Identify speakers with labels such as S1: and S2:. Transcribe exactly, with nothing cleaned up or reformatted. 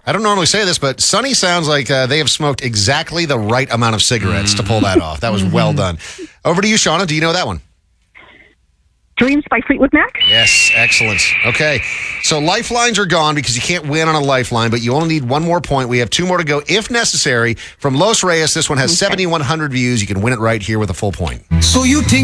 S1: I don't normally say this, but Sunny sounds like uh, they have smoked exactly the right amount of cigarettes mm. to pull that off. That was well done. Over to you, Shauna. Do you know that one?
S2: Dreams by Fleetwood Mac?
S1: Yes, excellent. Okay, so lifelines are gone because you can't win on a lifeline, but you only need one more point. We have two more to go if necessary. From Los Reyes, this one has okay. seventy-one hundred views. You can win it right here with a full point.
S3: So you think